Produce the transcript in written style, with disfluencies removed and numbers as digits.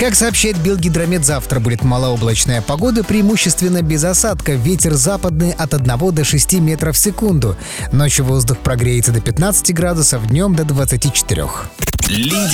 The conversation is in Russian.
Как сообщает Белгидромет, завтра будет малооблачная погода, преимущественно без осадка. Ветер западный от 1 до 6 метров в секунду. Ночью воздух прогреется до 15 градусов, днем до 24.